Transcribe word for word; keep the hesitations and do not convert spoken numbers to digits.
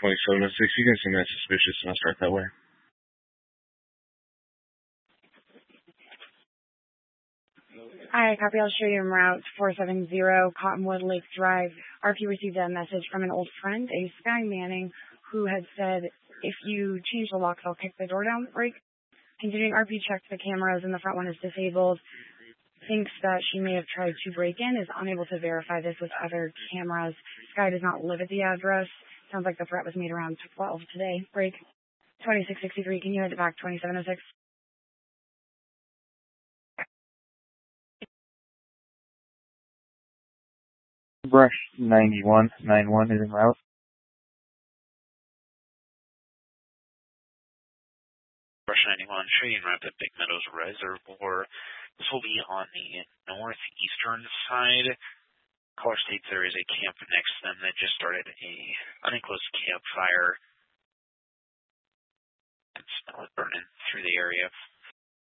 twenty-seven oh six. You can send that suspicious, and I'll start that way. Hi, copy. I'll show you en route four seven zero Cottonwood Lake Drive. R P received a message from an old friend, a Sky Manning, who had said, if you change the locks, I'll kick the door down. Break. Continuing, R P checks the cameras, and the front one is disabled. Thinks that she may have tried to break in, is unable to verify this with other cameras. Sky does not live at the address. Sounds like the threat was made around twelve today. Break. twenty-six sixty-three, can you head back twenty-seven oh six? Brush ninety-one ninety-one is en route. Brush ninety-one, showing en route to Big Meadows Reservoir. This will be on the northeastern side. Caller states there is a camp next to them that just started a unenclosed campfire. And smell it burning through the area.